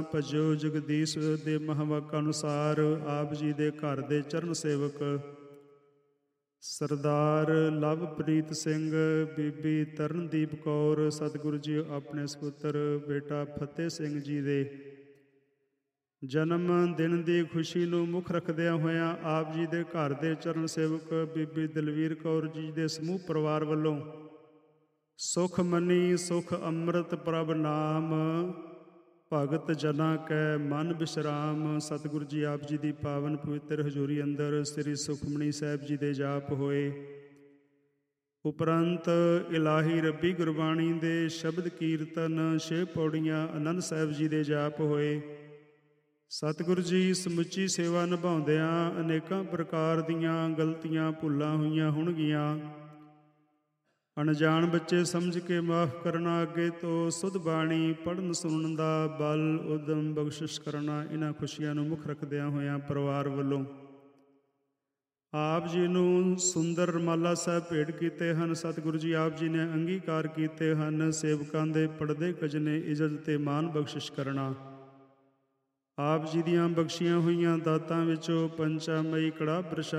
ਭਜੋ ਜਗਦੀਸ਼ ਦੇ ਮਹਾਵਾਕਾਂ ਅਨੁਸਾਰ ਆਪ ਜੀ ਦੇ ਘਰ ਦੇ ਚਰਨ ਸੇਵਕ ਸਰਦਾਰ ਲਵਪ੍ਰੀਤ ਸਿੰਘ, ਬੀਬੀ ਤਰਨਦੀਪ ਕੌਰ, ਸਤਿਗੁਰੂ ਜੀ ਆਪਣੇ ਸਪੁੱਤਰ ਬੇਟਾ ਫਤਿਹ ਸਿੰਘ ਜੀ ਦੇ ਜਨਮ ਦਿਨ ਦੀ ਖੁਸ਼ੀ ਨੂੰ ਮੁੱਖ ਰੱਖਦਿਆਂ ਹੋਇਆਂ ਆਪ ਜੀ ਦੇ ਘਰ ਦੇ ਚਰਨ ਸੇਵਕ ਬੀਬੀ ਦਲਵੀਰ ਕੌਰ ਜੀ ਦੇ ਸਮੂਹ ਪਰਿਵਾਰ ਵੱਲੋਂ ਸੁਖ ਮਨੀ ਸੁਖ ਅੰਮ੍ਰਿਤ ਪ੍ਰਭ ਨਾਮ, ਭਗਤ ਜਨਾਂ ਕੈ ਮਨ ਬਿਸ਼ਰਾਮ। ਸਤਿਗੁਰੂ ਜੀ ਆਪ ਜੀ ਦੀ ਪਾਵਨ ਪਵਿੱਤਰ ਹਜ਼ੂਰੀ ਅੰਦਰ ਸ੍ਰੀ ਸੁਖਮਨੀ ਸਾਹਿਬ ਜੀ ਦੇ ਜਾਪ ਹੋਏ। ਉਪਰੰਤ ਇਲਾਹੀ ਰੱਬੀ ਗੁਰਬਾਣੀ ਦੇ ਸ਼ਬਦ ਕੀਰਤਨ 6 ਪੌੜੀਆਂ ਆਨੰਦ ਸਾਹਿਬ ਜੀ ਦੇ ਜਾਪ ਹੋਏ। ਸਤਿਗੁਰੂ ਜੀ ਸਮੁੱਚੀ ਸੇਵਾ ਨਿਭਾਉਂਦਿਆਂ ਅਨੇਕਾਂ ਪ੍ਰਕਾਰ ਦੀਆਂ ਗਲਤੀਆਂ ਭੁੱਲਾਂ ਹੋਈਆਂ ਹੋਣਗੀਆਂ। ਅਣਜਾਣ ਬੱਚੇ ਸਮਝ ਕੇ ਮਾਫ਼ ਕਰਨਾ, ਅੱਗੇ ਤੋਂ ਸੁਧ ਬਾਣੀ ਪੜ੍ਹਨ ਸੁਣਨ ਦਾ ਬਲ ਉਦਮ ਬਖਸ਼ਿਸ਼ ਕਰਨਾ, ਇਹਨਾਂ ਖੁਸ਼ੀਆਂ ਨੂੰ ਮੁੱਖ ਰੱਖਦਿਆਂ ਹੋਇਆਂ ਪਰਿਵਾਰ ਵੱਲੋਂ ਆਪ ਜੀ ਨੂੰ ਸੁੰਦਰ ਰੁਮਾਲਾ ਸਾਹਿਬ ਭੇਟ ਕੀਤੇ ਹਨ। ਸਤਿਗੁਰੂ ਜੀ ਆਪ ਜੀ ਨੇ ਅੰਗੀਕਾਰ ਕੀਤੇ ਹਨ। ਸੇਵਕਾਂ ਦੇ ਪੜਦੇ ਖਜ਼ਨੇ ਇੱਜ਼ਤ ਤੇ ਮਾਣ ਬਖਸ਼ਿਸ਼ ਕਰਨਾ। ਆਪ ਜੀ ਦੀਆਂ ਬਖਸ਼ੀਆਂ ਹੋਈਆਂ ਦਾਤਾਂ ਵਿੱਚੋਂ ਪੰਚਾਮਈ ਕੜਾਹ ਪ੍ਰਸ਼ਾਦ